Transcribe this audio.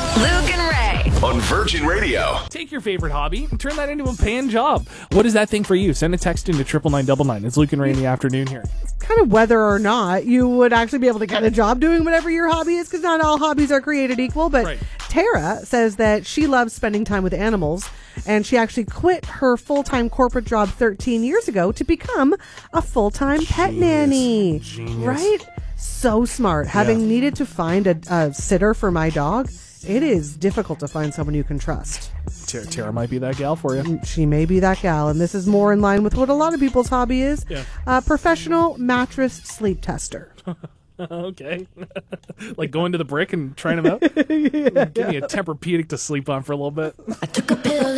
Luke and Ray. On Virgin Radio. Take your favorite hobby and turn that into a paying job. What is that thing for you? Send a text into 99999. It's Luke and Ray in the afternoon here. Kind of whether or not you would actually be able to get a job doing whatever your hobby is, because not all hobbies are created equal. But Right. Tara says that she loves spending time with animals, and she actually quit her full-time corporate job 13 years ago to become a full-time pet nanny. Genius. Right? So smart. Having needed to find a sitter for my dog, it is difficult to find someone you can trust. Tara might be that gal for you. She may be that gal, and this is more in line with what a lot of people's hobby is. Yeah. A professional mattress sleep tester. Okay. Like going to the brick and trying them out? Give me a Tempur-Pedic to sleep on for a little bit. I took a pill